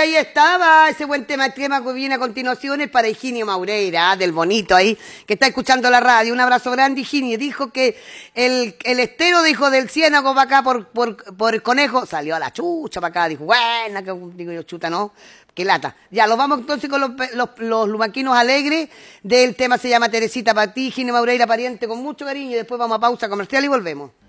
ahí estaba ese buen tema que viene a continuación, es para Higinio Maureira, del bonito ahí, que está escuchando la radio. Un abrazo grande, Higinio. Dijo que el estero, dijo, del ciénago para acá por el conejo, salió a la chucha para acá. Dijo, buena, que digo yo, chuta, ¿no? Qué lata. Ya, los vamos entonces con los lumaquinos alegres. Del tema se llama Teresita para ti, Higinio Maureira, pariente, con mucho cariño. Y después vamos a pausa comercial y volvemos.